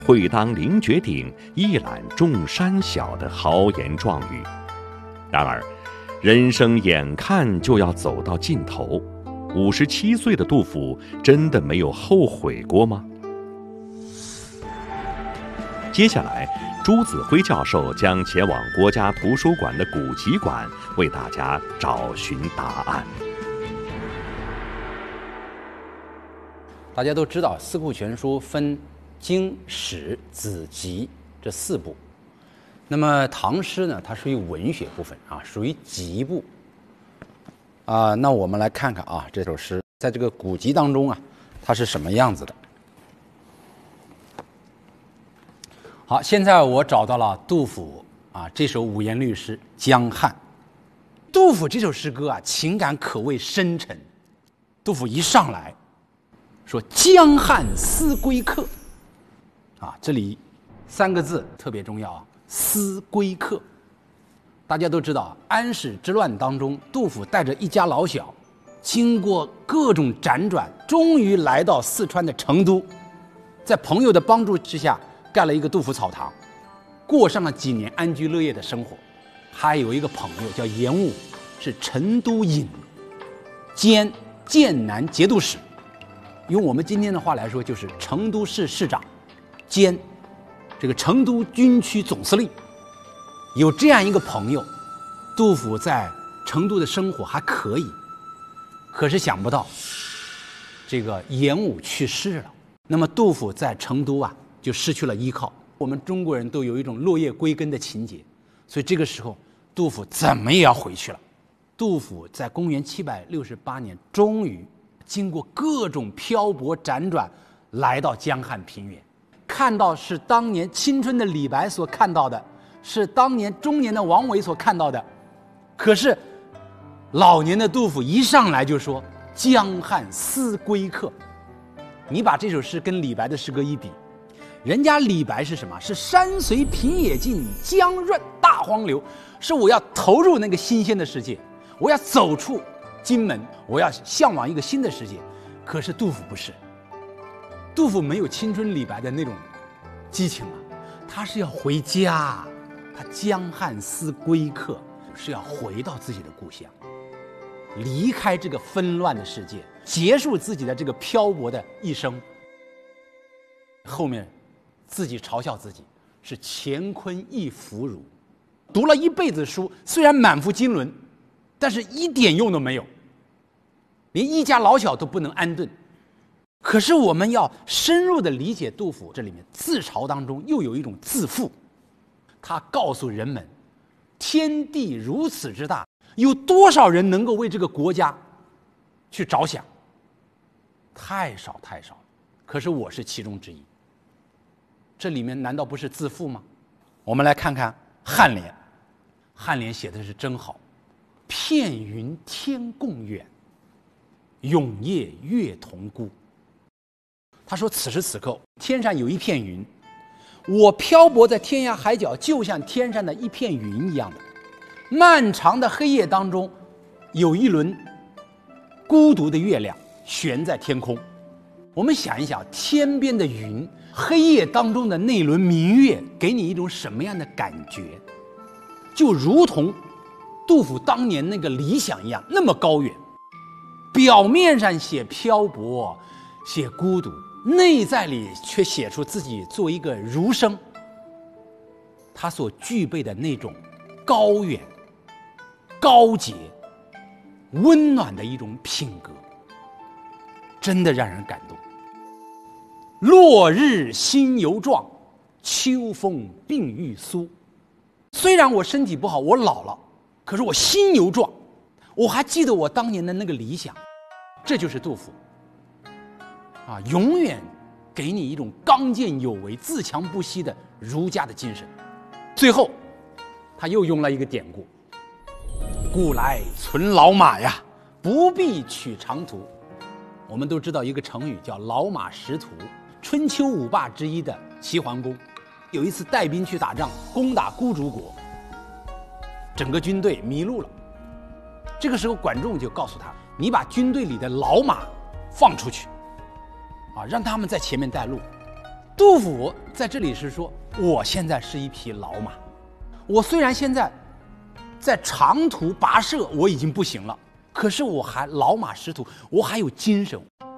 会当凌绝顶，一览众山小的豪言壮语。然而，人生眼看就要走到尽头，57岁的杜甫真的没有后悔过吗？接下来，朱子辉教授将前往国家图书馆的古籍馆，为大家找寻答案。 大家都知道，《四库全书》分经、史、子、集这4部。那么唐诗呢，它属于文学部分啊，属于集部。那我们来看看啊，这首诗在这个古籍当中啊，它是什么样子的。好，现在我找到了杜甫这首五言律诗《江汉》。杜甫这首诗歌情感可谓深沉。杜甫一上来说“江汉思归客”，这里3个字特别重要啊，“思归客”。大家都知道，安史之乱当中，杜甫带着一家老小，经过各种辗转，终于来到四川的成都，在朋友的帮助之下，盖了一个杜甫草堂，过上了几年安居乐业的生活。还有一个朋友叫严武，是成都尹兼剑南节度使，用我们今天的话来说，就是成都市市长兼这个成都军区总司令。有这样一个朋友，杜甫在成都的生活还可以。可是想不到这个严武去世了，那么杜甫在成都就失去了依靠。我们中国人都有一种落叶归根的情节，所以这个时候杜甫怎么也要回去了。杜甫在公元768年终于经过各种漂泊辗转，来到江汉平原，看到是当年青春的李白所看到的，是当年中年的王维所看到的。可是老年的杜甫一上来就说“江汉思归客”。你把这首诗跟李白的诗歌一比，人家李白是什么？是山随平野尽，江润大荒流，是我要投入那个新鲜的世界，我要走出荆门，我要向往一个新的世界。可是杜甫不是，杜甫没有青春李白的那种激情他是要回家，他江汉思归客，是要回到自己的故乡，离开这个纷乱的世界，结束自己的这个漂泊的一生。后面自己嘲笑自己是乾坤一腐儒，读了一辈子书，虽然满腹经纶，但是一点用都没有，连一家老小都不能安顿。可是我们要深入的理解杜甫这里面自嘲当中又有一种自负，他告诉人们，天地如此之大，有多少人能够为这个国家去着想？太少太少，可是我是其中之一。这里面难道不是自负吗？我们来看看颔联，颔联写的是真好，片云天共远，永夜月同孤。他说此时此刻天上有一片云，我漂泊在天涯海角，就像天上的一片云一样的。漫长的黑夜当中，有一轮孤独的月亮悬在天空。我们想一想，天边的云，黑夜当中的那轮明月，给你一种什么样的感觉？就如同杜甫当年那个理想一样，那么高远。表面上写漂泊，写孤独，内在里却写出自己作为一个儒生，他所具备的那种高远、高洁、温暖的一种品格，真的让人感动。落日心犹壮，秋风鬓欲苏。虽然我身体不好，我老了，可是我心犹壮，我还记得我当年的那个理想。这就是杜甫永远给你一种刚健有为、自强不息的儒家的精神。最后他又用了一个典故，故来存老马呀，不必取长途。我们都知道一个成语叫老马识途。春秋五霸之一的齐桓公有一次带兵去打仗，攻打孤竹国，整个军队迷路了。这个时候管仲就告诉他，你把军队里的老马放出去让他们在前面带路。 杜甫在这里是说，我现在是一匹老马，我虽然现在在长途跋涉我已经不行了，可是我还老马识途，我还有精神，